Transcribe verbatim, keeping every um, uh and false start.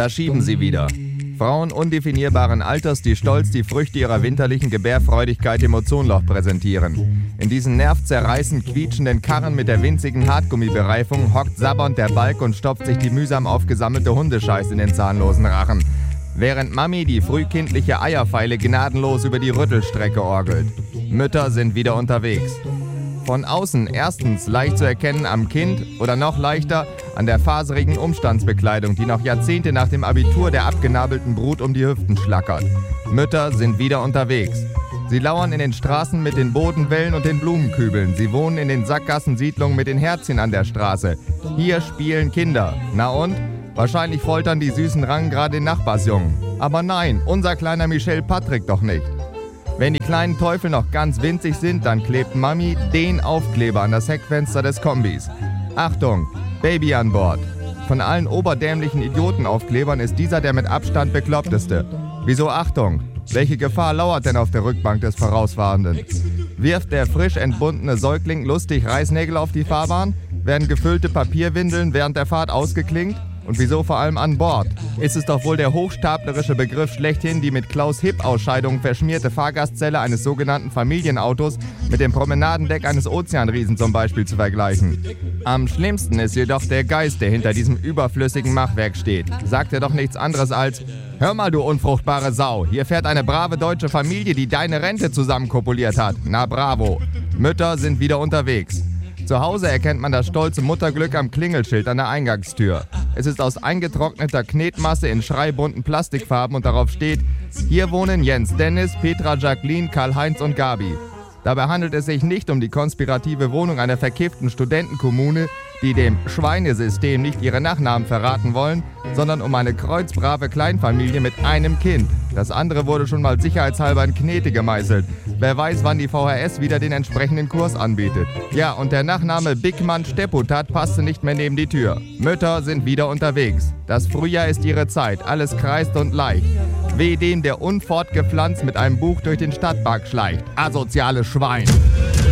Da schieben sie wieder. Frauen undefinierbaren Alters, die stolz die Früchte ihrer winterlichen Gebärfreudigkeit im Ozonloch präsentieren. In diesen nervzerreißend quietschenden Karren mit der winzigen Hartgummibereifung hockt sabbernd der Balk und stopft sich die mühsam aufgesammelte Hundescheiß in den zahnlosen Rachen. Während Mami die frühkindliche Eierfeile gnadenlos über die Rüttelstrecke orgelt. Mütter sind wieder unterwegs. Von außen erstens leicht zu erkennen am Kind oder noch leichter an der faserigen Umstandsbekleidung, die noch Jahrzehnte nach dem Abitur der abgenabelten Brut um die Hüften schlackert. Mütter sind wieder unterwegs. Sie lauern in den Straßen mit den Bodenwellen und den Blumenkübeln. Sie wohnen in den Sackgassensiedlungen mit den Herzchen an der Straße. Hier spielen Kinder. Na und? Wahrscheinlich foltern die süßen Rangen gerade den Nachbarsjungen. Aber nein, unser kleiner Michel Patrick doch nicht. Wenn die kleinen Teufel noch ganz winzig sind, dann klebt Mami den Aufkleber an das Heckfenster des Kombis. Achtung, Baby an Bord. Von allen oberdämlichen Idiotenaufklebern ist dieser der mit Abstand bekloppteste. Wieso Achtung? Welche Gefahr lauert denn auf der Rückbank des Vorausfahrenden? Wirft der frisch entbundene Säugling lustig Reißnägel auf die Fahrbahn? Werden gefüllte Papierwindeln während der Fahrt ausgeklingt? Und wieso vor allem an Bord? Ist es doch wohl der hochstaplerische Begriff schlechthin, die mit Klaus-Hipp-Ausscheidungen verschmierte Fahrgastzelle eines sogenannten Familienautos mit dem Promenadendeck eines Ozeanriesen zum Beispiel zu vergleichen. Am schlimmsten ist jedoch der Geist, der hinter diesem überflüssigen Machwerk steht. Sagt er doch nichts anderes als: Hör mal, du unfruchtbare Sau, hier fährt eine brave deutsche Familie, die deine Rente zusammenkopuliert hat. Na bravo. Mütter sind wieder unterwegs. Zu Hause erkennt man das stolze Mutterglück am Klingelschild an der Eingangstür. Es ist aus eingetrockneter Knetmasse in schreibunten Plastikfarben und darauf steht: Hier wohnen Jens Dennis, Petra Jacqueline, Karl-Heinz und Gabi. Dabei handelt es sich nicht um die konspirative Wohnung einer verkifften Studentenkommune, die dem Schweinesystem nicht ihre Nachnamen verraten wollen, sondern um eine kreuzbrave Kleinfamilie mit einem Kind. Das andere wurde schon mal sicherheitshalber in Knete gemeißelt. Wer weiß, wann die V H S wieder den entsprechenden Kurs anbietet. Ja, und der Nachname Bigmann Stepputat passte nicht mehr neben die Tür. Mütter sind wieder unterwegs. Das Frühjahr ist ihre Zeit, alles kreist und leicht. Weh dem, der unfortgepflanzt mit einem Buch durch den Stadtpark schleicht. Asoziales Schwein.